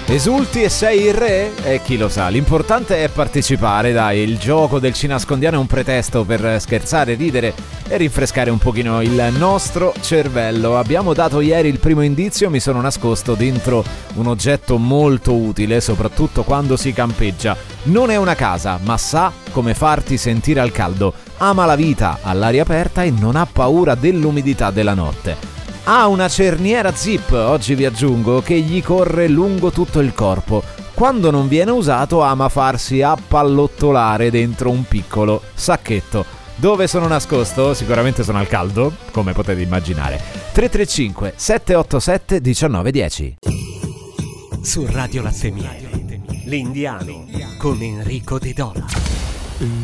Esulti e sei il re? E chi lo sa, l'importante è partecipare, dai, il gioco del ci nascondiamo è un pretesto per scherzare, ridere e rinfrescare un pochino il nostro cervello. Abbiamo dato ieri il primo indizio, mi sono nascosto dentro un oggetto molto utile, soprattutto quando si campeggia. Non è una casa, ma sa come farti sentire al caldo, ama la vita all'aria aperta e non ha paura dell'umidità della notte. Ha una cerniera zip, oggi vi aggiungo, che gli corre lungo tutto il corpo. Quando non viene usato ama farsi appallottolare dentro un piccolo sacchetto. Dove sono nascosto? Sicuramente sono al caldo, come potete immaginare. 335 787 1910. Su Radio Latte Miele, l'Indiano con Enrico De Dona.